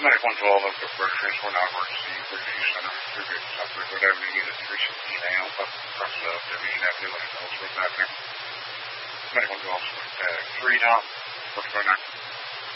Medic 112, Oak Brook Road Transport, now emergency review center. You're good. Southwest Road Avenue, unit 316 now. Up across the Division Avenue, and what's happening? Medic 112, 3 now. What's going on?